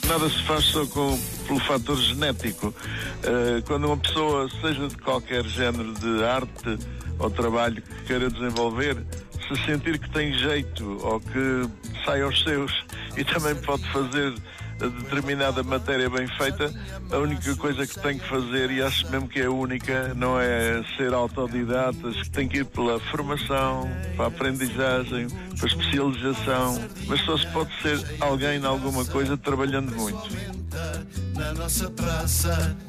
Nada se faz só pelo fator genético. Quando uma pessoa, seja de qualquer género de arte ou trabalho que queira desenvolver, se sentir que tem jeito ou que sai aos seus e também pode fazer determinada matéria bem feita, a única coisa que tem que fazer, e acho mesmo que é a única, não é ser autodidatas, que tem que ir pela formação, para a aprendizagem, para a especialização, mas só se pode ser alguém em alguma coisa trabalhando muito. Na nossa praça